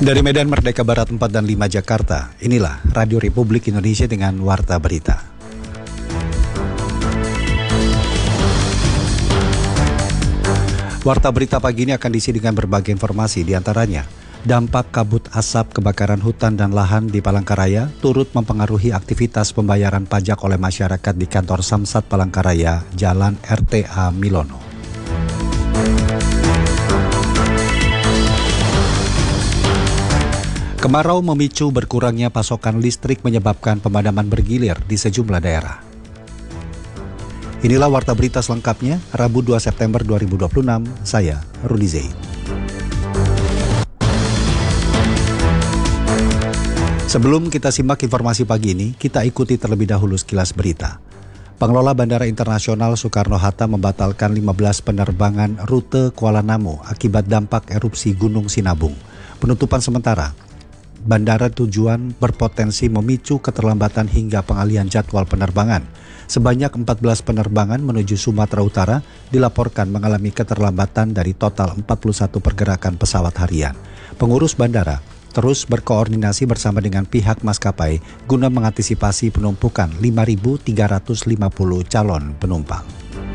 Dari Medan Merdeka Barat 4 dan 5 Jakarta, inilah Radio Republik Indonesia dengan Warta Berita. Warta Berita pagi ini akan diisi dengan berbagai informasi, diantaranya dampak kabut asap kebakaran hutan dan lahan di Palangkaraya turut mempengaruhi aktivitas pembayaran pajak oleh masyarakat di kantor Samsat Palangkaraya, Jalan RTA Milono. Kemarau memicu berkurangnya pasokan listrik menyebabkan pemadaman bergilir di sejumlah daerah. Inilah Warta Berita selengkapnya, Rabu 2 September 2026, saya Rudi Zain. Sebelum kita simak informasi pagi ini, kita ikuti terlebih dahulu sekilas berita. Pengelola Bandara Internasional Soekarno-Hatta membatalkan 15 penerbangan rute Kuala Namu akibat dampak erupsi Gunung Sinabung. Penutupan sementara bandara tujuan berpotensi memicu keterlambatan hingga pengalihan jadwal penerbangan. Sebanyak 14 penerbangan menuju Sumatera Utara dilaporkan mengalami keterlambatan dari total 41 pergerakan pesawat harian. Pengurus bandara terus berkoordinasi bersama dengan pihak maskapai guna mengantisipasi penumpukan 5.350 calon penumpang.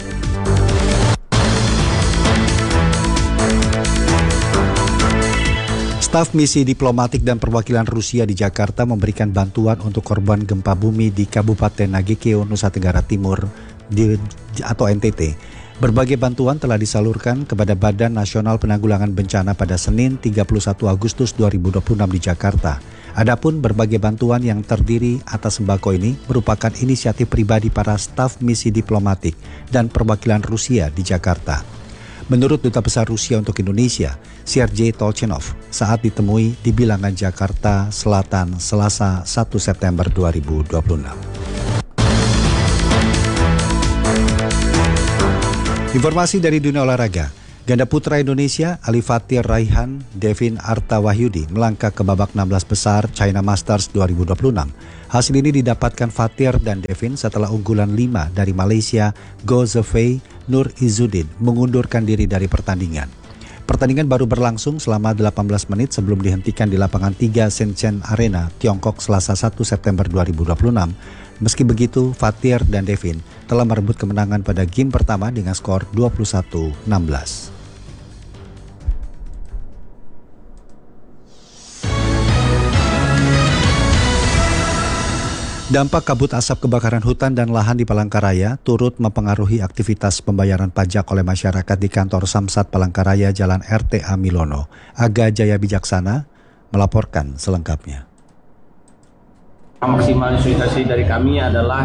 Staf misi diplomatik dan perwakilan Rusia di Jakarta memberikan bantuan untuk korban gempa bumi di Kabupaten Nagekeo, Nusa Tenggara Timur atau NTT. Berbagai bantuan telah disalurkan kepada Badan Nasional Penanggulangan Bencana pada Senin 31 Agustus 2026 di Jakarta. Adapun berbagai bantuan yang terdiri atas sembako ini merupakan inisiatif pribadi para staf misi diplomatik dan perwakilan Rusia di Jakarta. Menurut Duta Besar Rusia untuk Indonesia, Sergei Tolchenov, saat ditemui di Bilangan Jakarta Selatan Selasa 1 September 2026. Informasi dari dunia olahraga. Ganda putra Indonesia Ali Fatir Raihan, Devin Arta Wahyudi melangkah ke babak 16 besar China Masters 2026. Hasil ini didapatkan Fatir dan Devin setelah unggulan 5 dari Malaysia Go Zhifei Nur Izzuddin mengundurkan diri dari pertandingan. Pertandingan baru berlangsung selama 18 menit sebelum dihentikan di lapangan 3 Shenzhen Arena, Tiongkok Selasa 1 September 2026. Meski begitu, Fatir dan Devin telah merebut kemenangan pada game pertama dengan skor 21-16. Dampak kabut asap kebakaran hutan dan lahan di Palangkaraya turut mempengaruhi aktivitas pembayaran pajak oleh masyarakat di kantor Samsat Palangkaraya Jalan RTA Milono. Aga Jaya Bijaksana melaporkan selengkapnya. Maksimalisasi dari kami adalah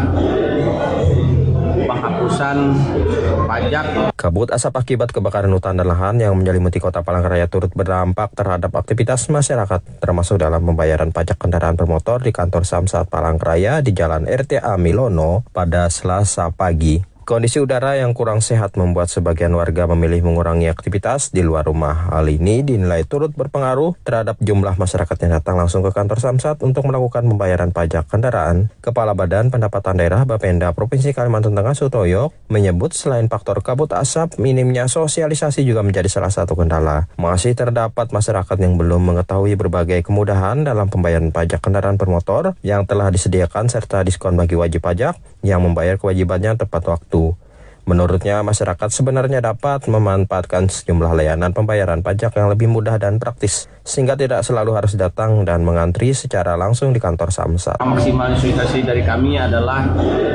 penghapusan pajak. Kabut asap akibat kebakaran hutan dan lahan yang menyelimuti kota Palangkaraya turut berdampak terhadap aktivitas masyarakat, termasuk dalam pembayaran pajak kendaraan bermotor di kantor Samsat Palangkaraya di Jalan RTA Milono pada Selasa pagi. Kondisi udara yang kurang sehat membuat sebagian warga memilih mengurangi aktivitas di luar rumah. Hal ini dinilai turut berpengaruh terhadap jumlah masyarakat yang datang langsung ke kantor Samsat untuk melakukan pembayaran pajak kendaraan. Kepala Badan Pendapatan Daerah Bapenda Provinsi Kalimantan Tengah Sutoyo menyebut selain faktor kabut asap, minimnya sosialisasi juga menjadi salah satu kendala. Masih terdapat masyarakat yang belum mengetahui berbagai kemudahan dalam pembayaran pajak kendaraan bermotor yang telah disediakan serta diskon bagi wajib pajak yang membayar kewajibannya tepat waktu. Menurutnya, masyarakat sebenarnya dapat memanfaatkan sejumlah layanan pembayaran pajak yang lebih mudah dan praktis, sehingga tidak selalu harus datang dan mengantri secara langsung di kantor Samsat. Maksimalisasi dari kami adalah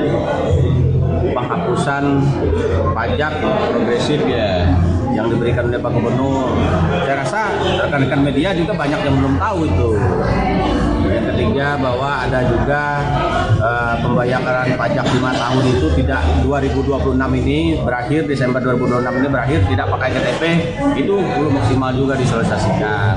penghapusan pajak progresif yang diberikan oleh Pak Gubernur. Saya rasa rekan-rekan media juga banyak yang belum tahu itu. Yang ketiga, bahwa ada juga pembayaran pajak 5 tahun itu tidak 2026 ini berakhir, Desember 2026 ini berakhir tidak pakai KTP, itu belum maksimal juga disosialisasikan.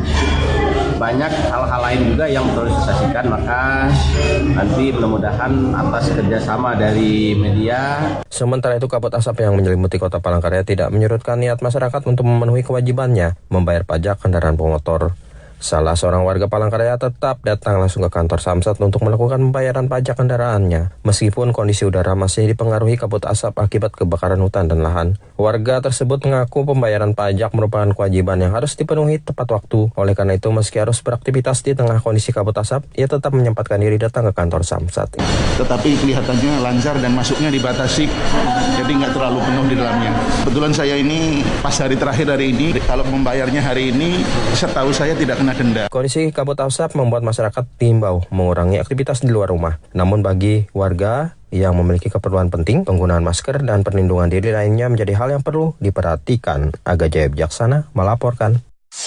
Banyak hal-hal lain juga yang perlu disosialisasikan, maka nanti mudah-mudahan atas kerjasama dari media. Sementara itu, kabut asap yang menyelimuti kota Palangkaraya tidak menyurutkan niat masyarakat untuk memenuhi kewajibannya membayar pajak kendaraan bermotor. Salah seorang warga Palangkaraya tetap datang langsung ke kantor Samsat untuk melakukan pembayaran pajak kendaraannya. Meskipun kondisi udara masih dipengaruhi kabut asap akibat kebakaran hutan dan lahan. Warga tersebut mengaku pembayaran pajak merupakan kewajiban yang harus dipenuhi tepat waktu. Oleh karena itu, meski harus beraktivitas di tengah kondisi kabut asap, ia tetap menyempatkan diri datang ke kantor Samsat. Tetapi kelihatannya lancar dan masuknya dibatasi, jadi nggak terlalu penuh di dalamnya. Kebetulan saya ini pas hari terakhir hari ini, kalau membayarnya hari ini, setahu saya tidak kena denda. Kondisi kabut asap membuat masyarakat diimbau mengurangi aktivitas di luar rumah. Namun bagi warga yang memiliki keperluan penting, penggunaan masker dan perlindungan diri lainnya menjadi hal yang perlu diperhatikan. Aga Jaya Bijaksana melaporkan.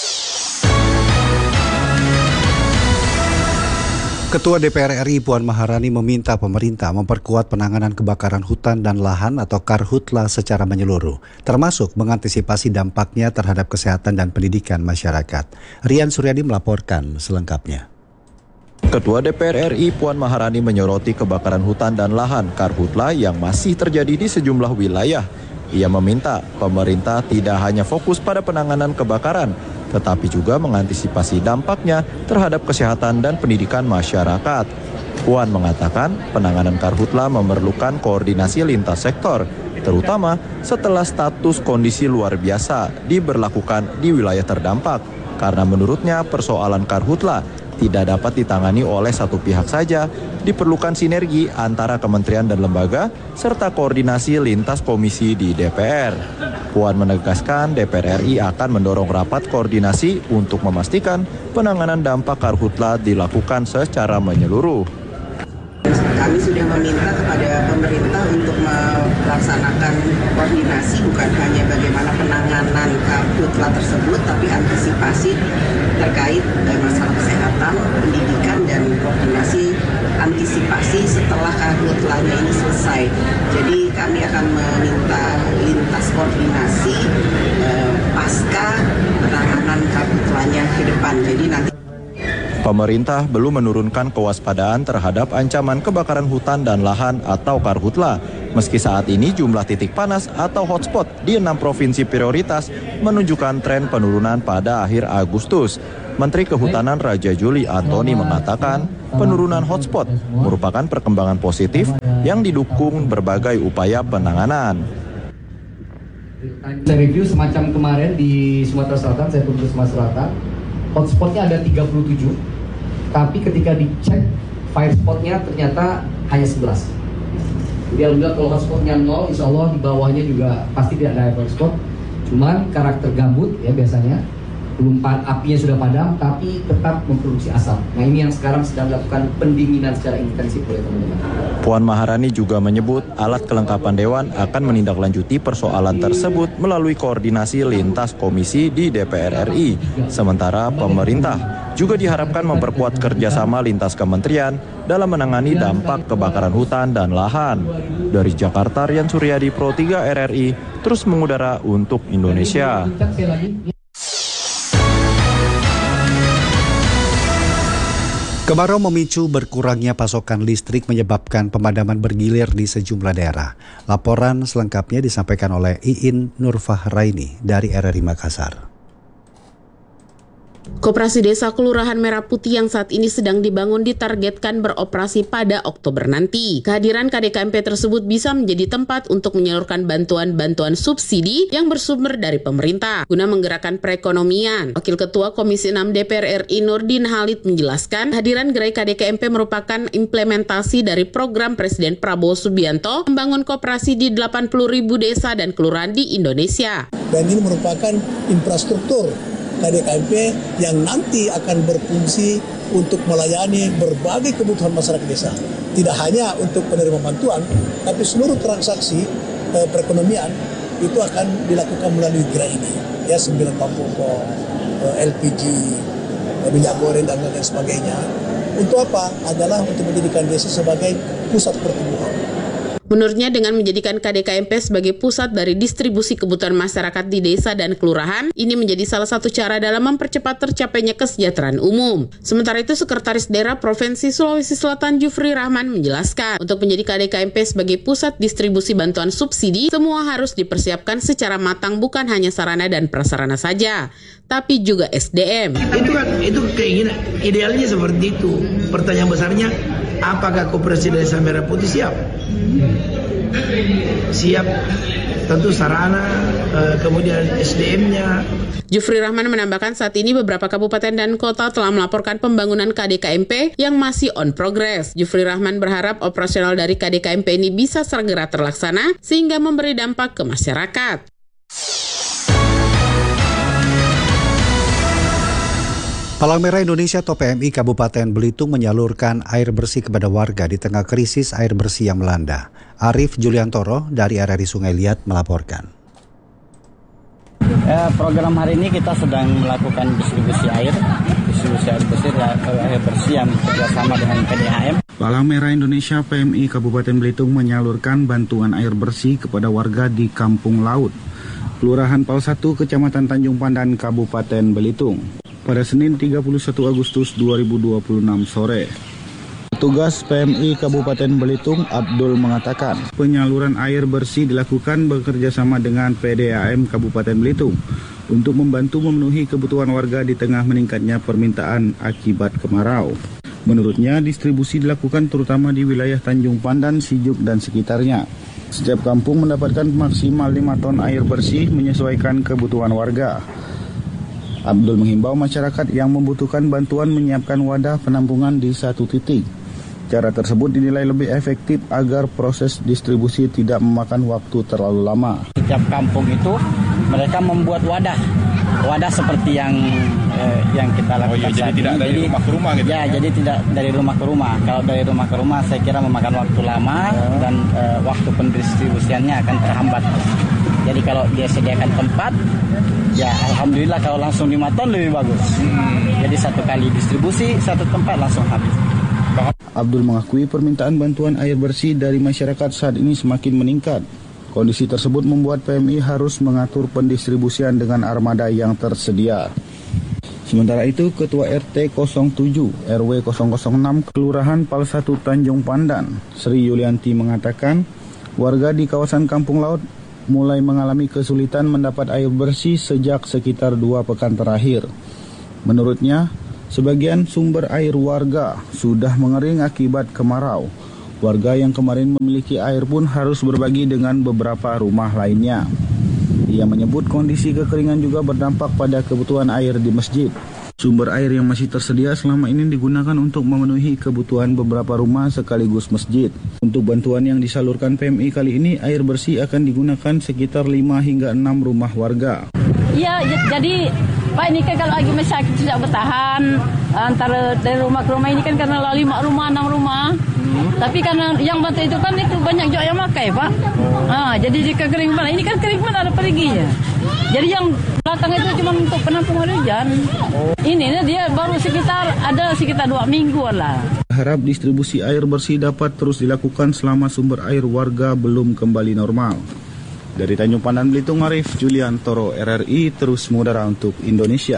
Ketua DPR RI Puan Maharani meminta pemerintah memperkuat penanganan kebakaran hutan dan lahan atau Karhutla secara menyeluruh, termasuk mengantisipasi dampaknya terhadap kesehatan dan pendidikan masyarakat. Rian Suryadi melaporkan selengkapnya. Ketua DPR RI Puan Maharani menyoroti kebakaran hutan dan lahan Karhutla yang masih terjadi di sejumlah wilayah. Ia meminta pemerintah tidak hanya fokus pada penanganan kebakaran, tetapi juga mengantisipasi dampaknya terhadap kesehatan dan pendidikan masyarakat. Puan mengatakan penanganan Karhutla memerlukan koordinasi lintas sektor, terutama setelah status kondisi luar biasa diberlakukan di wilayah terdampak. Karena menurutnya persoalan Karhutla tidak dapat ditangani oleh satu pihak saja, diperlukan sinergi antara kementerian dan lembaga, serta koordinasi lintas komisi di DPR. Puan menegaskan DPR RI akan mendorong rapat koordinasi untuk memastikan penanganan dampak Karhutla dilakukan secara menyeluruh. Kami sudah meminta kepada pemerintah untuk melaksanakan koordinasi bukan hanya bagaimana penanganan Karhutla tersebut, tapi antisipasi terkait masalah kesehatan, pendidikan, dan koordinasi antisipasi setelah Karhutlanya ini selesai. Jadi kami akan meminta lintas koordinasi pasca penanganan Karhutlanya ke depan. Jadi nanti Pemerintah belum menurunkan kewaspadaan terhadap ancaman kebakaran hutan dan lahan atau Karhutla. Meski saat ini jumlah titik panas atau hotspot di 6 provinsi prioritas menunjukkan tren penurunan pada akhir Agustus. Menteri Kehutanan Raja Juli Antoni mengatakan penurunan hotspot merupakan perkembangan positif yang didukung berbagai upaya penanganan. Saya review semacam kemarin di Sumatera Selatan, saya turun ke Sumatera Selatan, hotspotnya ada 37, tapi ketika dicek fire spotnya ternyata hanya 11. Jadi alhamdulillah kalau hotspotnya 0, insya Allah di bawahnya juga pasti tidak ada fire spot. Cuman karakter gambut ya biasanya, belum apinya sudah padam, tapi tetap memproduksi asap. Nah ini yang sekarang sedang dilakukan pendinginan secara intensif oleh teman-teman. Puan Maharani juga menyebut alat kelengkapan Dewan akan menindaklanjuti persoalan tersebut melalui koordinasi lintas komisi di DPR RI. Sementara pemerintah juga diharapkan memperkuat kerjasama lintas kementerian dalam menangani dampak kebakaran hutan dan lahan. Dari Jakarta, Rian Suryadi, Pro 3 RRI, terus mengudara untuk Indonesia. Kemarau memicu berkurangnya pasokan listrik menyebabkan pemadaman bergilir di sejumlah daerah. Laporan selengkapnya disampaikan oleh Iin Nurfahraini dari RRI Makassar. Koperasi Desa Kelurahan Merah Putih yang saat ini sedang dibangun ditargetkan beroperasi pada Oktober nanti. Kehadiran KDKMP tersebut bisa menjadi tempat untuk menyalurkan bantuan-bantuan subsidi yang bersumber dari pemerintah guna menggerakkan perekonomian. Wakil Ketua Komisi 6 DPR RI Nurdin Halid menjelaskan, kehadiran gerai KDKMP merupakan implementasi dari program Presiden Prabowo Subianto membangun koperasi di 80.000 desa dan kelurahan di Indonesia. Dan ini merupakan infrastruktur KDKMP yang nanti akan berfungsi untuk melayani berbagai kebutuhan masyarakat desa. Tidak hanya untuk penerima bantuan, tapi seluruh transaksi perekonomian itu akan dilakukan melalui gerai ini. Ya, 9 pokok, LPG, minyak goreng dan lain sebagainya. Untuk apa? Adalah untuk menjadikan desa sebagai pusat pertumbuhan. Menurutnya dengan menjadikan KDKMP sebagai pusat dari distribusi kebutuhan masyarakat di desa dan kelurahan, ini menjadi salah satu cara dalam mempercepat tercapainya kesejahteraan umum. Sementara itu, Sekretaris Daerah Provinsi Sulawesi Selatan Jufri Rahman menjelaskan, untuk menjadi KDKMP sebagai pusat distribusi bantuan subsidi, semua harus dipersiapkan secara matang, bukan hanya sarana dan prasarana saja, tapi juga SDM. Itu keinginan, idealnya seperti itu. Pertanyaan besarnya, apakah Koperasi Desa Merah Putih siap? Siap, tentu sarana, kemudian SDM-nya. Jufri Rahman menambahkan saat ini beberapa kabupaten dan kota telah melaporkan pembangunan KDKMP yang masih on progress. Jufri Rahman berharap operasional dari KDKMP ini bisa segera terlaksana sehingga memberi dampak ke masyarakat. Palang Merah Indonesia atau PMI Kabupaten Belitung menyalurkan air bersih kepada warga di tengah krisis air bersih yang melanda. Arif Juliantoro dari RRI Sungai Liat melaporkan. Program hari ini kita sedang melakukan distribusi air bersih yang bekerjasama dengan PDAM. Palang Merah Indonesia PMI Kabupaten Belitung menyalurkan bantuan air bersih kepada warga di Kampung Laut, Kelurahan Pal 1, Kecamatan Tanjung Pandan, Kabupaten Belitung, pada Senin 31 Agustus 2026 sore. Petugas PMI Kabupaten Belitung Abdul mengatakan penyaluran air bersih dilakukan bekerjasama dengan PDAM Kabupaten Belitung untuk membantu memenuhi kebutuhan warga di tengah meningkatnya permintaan akibat kemarau. Menurutnya, distribusi dilakukan terutama di wilayah Tanjung Pandan, Sijuk, dan sekitarnya. Setiap kampung mendapatkan maksimal 5 ton air bersih menyesuaikan kebutuhan warga. Abdul menghimbau masyarakat yang membutuhkan bantuan menyiapkan wadah penampungan di satu titik. Cara tersebut dinilai lebih efektif agar proses distribusi tidak memakan waktu terlalu lama. Setiap kampung itu mereka membuat wadah seperti yang kita lakukan. Jadi tidak dari rumah ke rumah gitu? Ya, jadi tidak dari rumah ke rumah. Kalau dari rumah ke rumah saya kira memakan waktu lama dan waktu pendistribusiannya akan terhambat. Jadi kalau dia sediakan tempat, ya alhamdulillah kalau langsung 5 ton lebih bagus. Jadi satu kali distribusi, satu tempat langsung habis. Abdul mengakui permintaan bantuan air bersih dari masyarakat saat ini semakin meningkat. Kondisi tersebut membuat PMI harus mengatur pendistribusian dengan armada yang tersedia. Sementara itu, Ketua RT 07 RW 006 Kelurahan Pal 1 Tanjung Pandan, Sri Yulianti mengatakan, warga di kawasan Kampung Laut mulai mengalami kesulitan mendapat air bersih sejak sekitar 2 pekan terakhir. Menurutnya, sebagian sumber air warga sudah mengering akibat kemarau. Warga yang kemarin memiliki air pun harus berbagi dengan beberapa rumah lainnya. Ia menyebut kondisi kekeringan juga berdampak pada kebutuhan air di masjid. Sumber air yang masih tersedia selama ini digunakan untuk memenuhi kebutuhan beberapa rumah sekaligus masjid. Untuk bantuan yang disalurkan PMI kali ini, air bersih akan digunakan sekitar 5 hingga 6 rumah warga. Ya, jadi Pak, ini kan kalau lagi masyarakat tidak bertahan antara dari rumah ke rumah ini kan karena 5 rumah, 6 rumah. Tapi karena yang bantu itu kan itu banyak juga yang pakai, Pak. Jadi jika kering mana, ini kan kering mana ada periginya. Jadi yang belakang itu cuma untuk penampung air hujan. Ini dia baru sekitar 2 minggu lah. Harap distribusi air bersih dapat terus dilakukan selama sumber air warga belum kembali normal. Dari Tanjung Pandan, Belitung, Arif Juliantoro, RRI terus mengudara untuk Indonesia.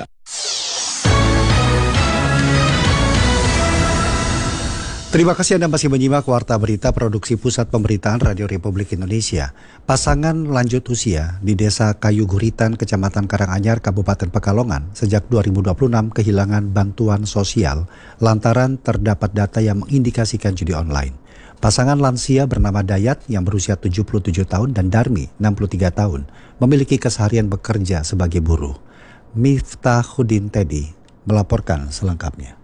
Terima kasih Anda masih menyimak Warta Berita Produksi Pusat Pemberitaan Radio Republik Indonesia. Pasangan lanjut usia di Desa Kayu Guritan, Kecamatan Karanganyar, Kabupaten Pekalongan sejak 2026 kehilangan bantuan sosial lantaran terdapat data yang mengindikasikan judi online. Pasangan lansia bernama Dayat yang berusia 77 tahun dan Darmi 63 tahun memiliki keseharian bekerja sebagai buruh. Miftahuddin Teddy melaporkan selengkapnya.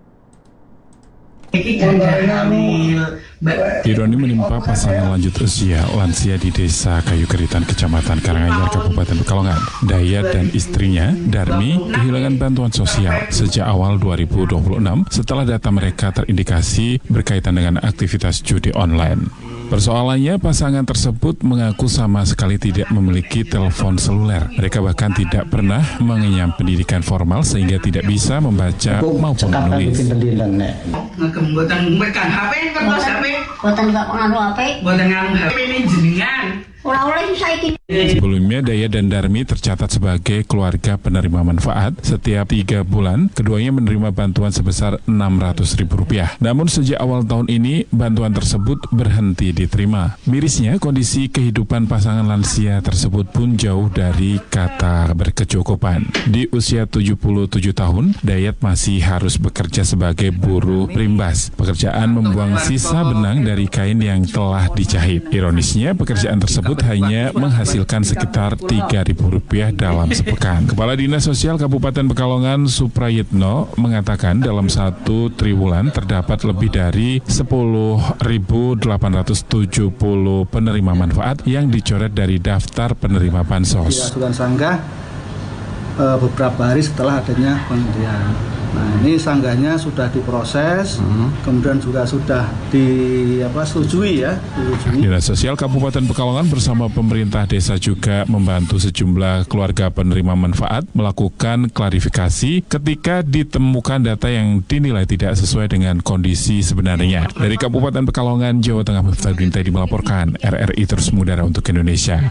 Ironi menimpa pasangan lanjut usia lansia di Desa Kayu Guritan, Kecamatan Karanganyar, Kabupaten Pekalongan. Dayat dan istrinya, Darmi, kehilangan bantuan sosial sejak awal 2026 setelah data mereka terindikasi berkaitan dengan aktivitas judi online. Persoalannya, pasangan tersebut mengaku sama sekali tidak memiliki telepon seluler. Mereka bahkan tidak pernah mengenyam pendidikan formal sehingga tidak bisa membaca maupun menulis. Buatan mekan HP, buatan nggak pengaruh HP, buatan ngaruh HP ini jenengan. Sebelumnya, Dayat dan Darmi tercatat sebagai keluarga penerima manfaat. Setiap 3 bulan, keduanya menerima bantuan sebesar Rp600.000. Namun sejak awal tahun ini, bantuan tersebut berhenti diterima. Mirisnya, kondisi kehidupan pasangan lansia tersebut pun jauh dari kata berkecukupan. Di usia 77 tahun, Dayat masih harus bekerja sebagai buruh rimbas. Pekerjaan membuang sisa benang dari kain yang telah dijahit. Ironisnya, pekerjaan tersebut hanya menghasilkan sekitar Rp3.000 dalam sepekan. Kepala Dinas Sosial Kabupaten Pekalongan, Suprayitno, mengatakan dalam 1 triwulan terdapat lebih dari 10.870 penerima manfaat yang dicoret dari daftar penerima bansos. Asuran sanggah beberapa hari setelah adanya penghentian. Nah, ini sanggahnya sudah diproses, kemudian juga sudah disetujui ya. Dinas Sosial Kabupaten Pekalongan bersama pemerintah desa juga membantu sejumlah keluarga penerima manfaat melakukan klarifikasi ketika ditemukan data yang dinilai tidak sesuai dengan kondisi sebenarnya. Dari Kabupaten Pekalongan, Jawa Tengah, Miftahudin Tedi melaporkan. RRI terus mengudara untuk Indonesia.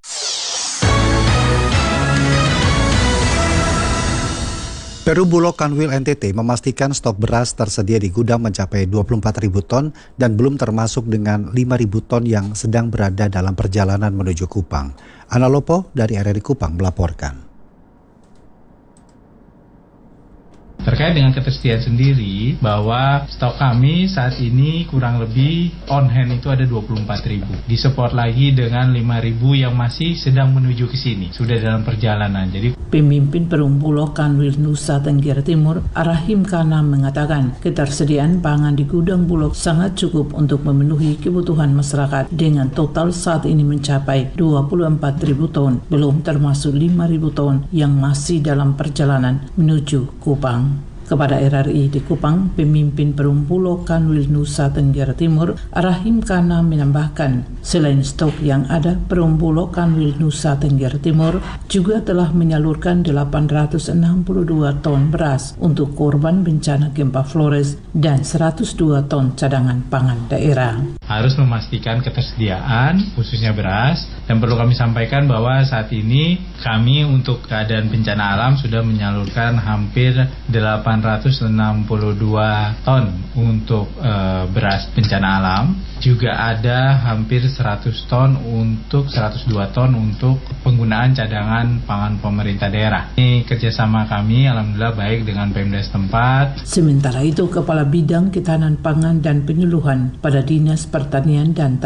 Perum Bulog Kanwil NTT memastikan stok beras tersedia di gudang mencapai 24.000 ton dan belum termasuk dengan 5.000 ton yang sedang berada dalam perjalanan menuju Kupang. Ana Lopo dari RRI Kupang melaporkan. Terkait dengan ketersediaan sendiri, bahwa stok kami saat ini kurang lebih on hand itu ada 24.000. Disupport lagi dengan 5.000 yang masih sedang menuju ke sini, sudah dalam perjalanan. Jadi Pemimpin Perum Bulog Kanwil Nusa Tenggara Timur, Arahim Kana, mengatakan ketersediaan pangan di gudang Bulog sangat cukup untuk memenuhi kebutuhan masyarakat dengan total saat ini mencapai 24.000 ton, belum termasuk 5.000 ton yang masih dalam perjalanan menuju Kupang. Kepada RRI di Kupang, pemimpin Perum Bulog Kanwil Nusa Tenggara Timur, Arahim Kana, menambahkan, selain stok yang ada, Perum Bulog Kanwil Nusa Tenggara Timur juga telah menyalurkan 862 ton beras untuk korban bencana gempa Flores dan 102 ton cadangan pangan daerah. Harus memastikan ketersediaan, khususnya beras, dan perlu kami sampaikan bahwa saat ini kami untuk keadaan bencana alam sudah menyalurkan hampir 862 ton untuk beras bencana alam. Juga ada hampir 100 ton untuk 102 ton untuk penggunaan cadangan pangan pemerintah daerah. Ini kerjasama kami alhamdulillah baik dengan Pemda setempat. Sementara itu, Kepala Bidang Ketahanan Pangan dan Penyuluhan pada Dinas Pertanian dan